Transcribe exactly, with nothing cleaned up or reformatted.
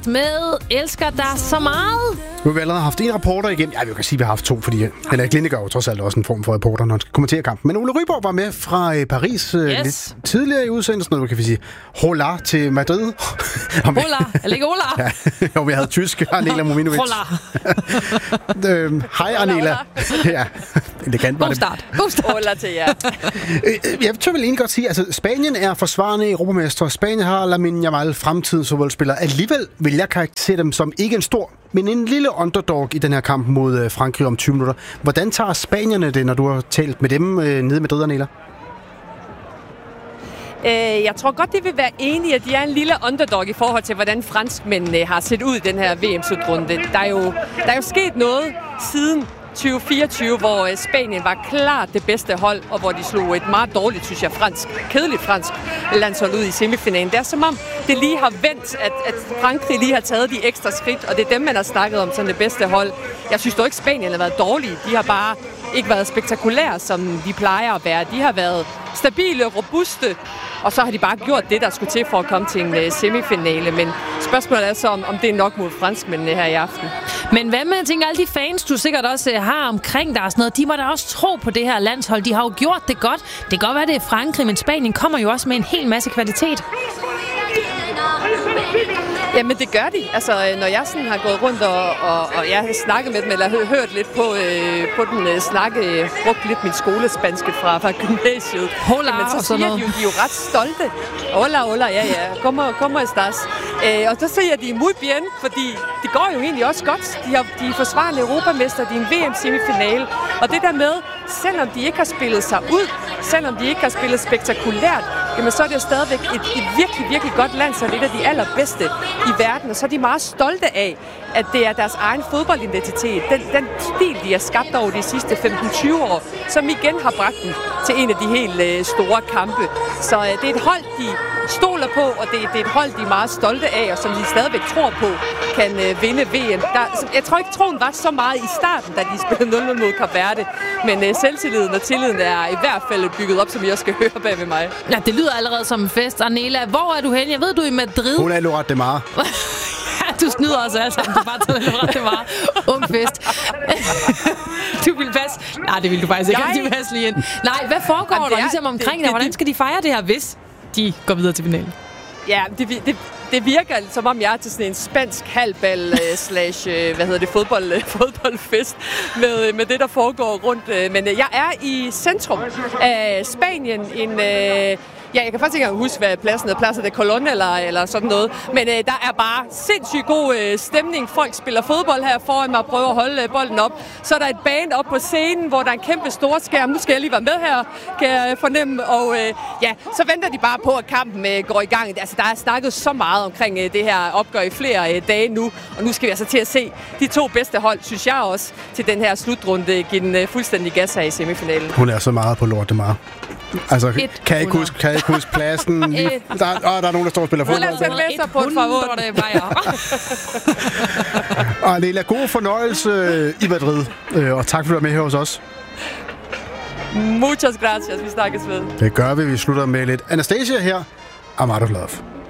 podcast med Elsker dig så meget. Nu har vi allerede haft en reporter igennem. Ja, vi kan sige, at vi har haft to, fordi Henrik Lindegaard er jo trods alt også en form for reporter, når han skal kommentere kampen. Men Ole Ryborg var med fra øh, Paris øh, Yes. lidt tidligere i udsendelsen, og nu kan vi sige hola til Madrid. Hola, eller ikke hola? Ja, jo, vi havde tysk. Arnela Mominovic. Hola. øhm, Hej, Arnela. Ja, elegant var God det. start. God start. Hola til jer. Øh, Jeg tør vel egentlig godt sige, altså Spanien er forsvarende europamester. Spanien har Lamine Yamal, fremtidens fodboldspiller. Alligevel vil jeg karakterisere dem som ikke en stor, men en lille underdog i den her kamp mod øh, Frankrig om tyve minutter. Hvordan tager spanierne det, når du har talt med dem øh, nede med Madrid, Arnela? Øh, jeg tror godt, de vil være enige, at de er en lille underdog i forhold til, hvordan franskmændene har set ud i den her V M-slutrunde. Der er jo, der er jo sket noget siden tyve fireogtyve, hvor Spanien var klart det bedste hold, og hvor de slog et meget dårligt, synes jeg, fransk, kedeligt fransk landshold ud i semifinalen. Det er som om, det lige har vendt, at, at Frankrig lige har taget de ekstra skridt, og det er dem, man har snakket om som det bedste hold. Jeg synes dog ikke, Spanien har været dårlige. De har bare ikke været spektakulære, som de plejer at være. De har været stabile, robuste, og så har de bare gjort det, der skulle til for at komme til en uh, semifinale. Men spørgsmålet er så, om, om det er nok mod franskmændene her i aften. Men hvad med, jeg tænker, alle de fans, du sikkert også uh, har omkring dig og sådan noget, de må da også tro på det her landshold. De har jo gjort det godt. Det kan godt være, det er Frankrig, men Spanien kommer jo også med en hel masse kvalitet. Jamen, det gør de. Altså, når jeg sådan har gået rundt, og, og, og jeg har snakket med dem, eller hørt lidt på, øh, på den øh, snakke, brugt lidt min skolespanske fra, fra gymnasiet. Hola, Jamen, så og sådan siger de noget. jo, de er jo ret stolte. Hola, hola, ja, ja. Como, como estás? Øh, og så siger de muy bien, fordi det går jo egentlig også godt. De, har, de er forsvarende europamester, de er en V M-semifinale. Og det der med, selvom de ikke har spillet sig ud, selvom de ikke har spillet spektakulært, jamen så er det jo stadigvæk et, et virkelig, virkelig godt land, så det er et af de allerbedste i verden. Og så er de meget stolte af, at det er deres egen fodboldidentitet. Den, den stil, de har skabt over de sidste femten til tyve år, som igen har bragt dem til en af de helt øh, store kampe. Så øh, det er et hold, de stoler på, og det, det er et hold, de er meget stolte af, og som de stadigvæk tror på, kan øh, vinde V M. Der, jeg tror ikke, troen var så meget i starten, da de spillede nul nul mod Kap Verde, men øh, selvtilliden og tilliden er i hvert fald bygget op, som I også skal høre bag ved mig. Ja, det lyder allerede som en fest. Arnela, hvor er du hen? Jeg ved, du er i Madrid. Hun er Loret de Mar. Ja, du snyder også alle sammen. Du bare tager det meget ung fest. Du vil passe. Nej, det vil du faktisk ikke. Jeg... Du vil passe lige ind. Nej, hvad foregår Jamen, der er... ligesom omkring det, dig? Hvordan det, skal de fejre det her, hvis de går videre til finalen? Ja, det, det, det virker som om jeg er til sådan en spansk halvbal slash, hvad hedder det, fodbold, fodboldfest med, med det, der foregår rundt. Men jeg er i centrum af Spanien, en... Ja, jeg kan faktisk ikke engang huske, hvad pladsen er. Pladsen er Colón eller, eller sådan noget. Men øh, der er bare sindssygt god øh, stemning. Folk spiller fodbold her foran mig og prøver at holde øh, bolden op. Så er der et band op på scenen, hvor der er en kæmpe stor skærm. Nu skal jeg lige være med her, kan jeg fornemme. Og øh, ja, så venter de bare på, at kampen øh, går i gang. Altså, der er snakket så meget omkring øh, det her opgør i flere øh, dage nu. Og nu skal vi altså til at se de to bedste hold, synes jeg også, til den her slutrunde. Give den øh, fuldstændig gas her i semifinalen. Hun er så meget på Loret de Mar. Altså, kan jeg ikke huske, kan jeg ikke huske pladsen? Der, åh, der er nogen, der står og spiller fodbold. Hola, cerveza, por favor. Og Arnela, god fornøjelse i Madrid. Og tak, fordi du er med her hos os. Muchas gracias. Vi snakkes ved. Det gør vi. Vi slutter med lidt Anastasia her. I'm out of love.